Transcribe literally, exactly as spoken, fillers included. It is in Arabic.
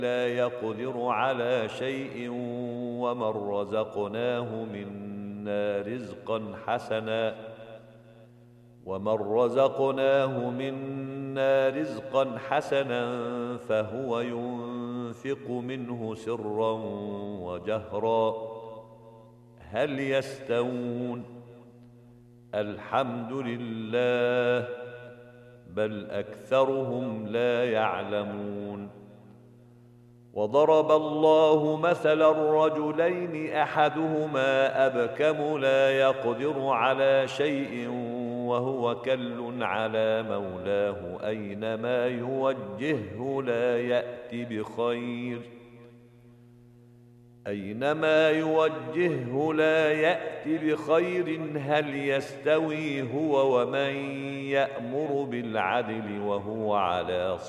لا يقدر على شيء ومن رزقناه منا رزقا حسنا ومن رزقناه منا رزقا حسنا فهو ينفق منه سرا وجهرا هل يستوون؟ الحمد لله بل أكثرهم لا يعلمون. وضرب الله مثلا رجلين أحدهما أبكم لا يقدر على شيء وهو كل على مولاه أينما يوجهه لا يأتي بخير أينما يوجهه لا يأتي بخير هل يستوي هو ومن يأمر بالعدل وهو على